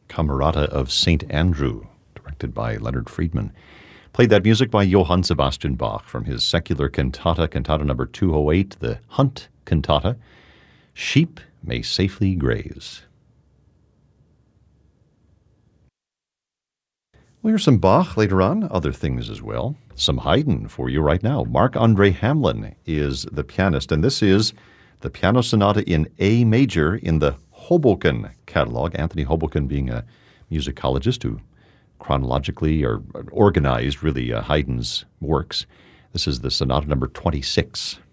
Camerata of St. Andrew, directed by Leonard Friedman. Played that music by Johann Sebastian Bach from his secular cantata, cantata number 208, the Hunt Cantata, Sheep May Safely Graze. We'll hear some Bach later on, other things as well. Some Haydn for you right now. Marc-Andre Hamelin is the pianist, and this is the piano sonata in A major in the Hoboken catalog. Anthony Hoboken being a musicologist who chronologically or organized really Haydn's works. This is the sonata number 26.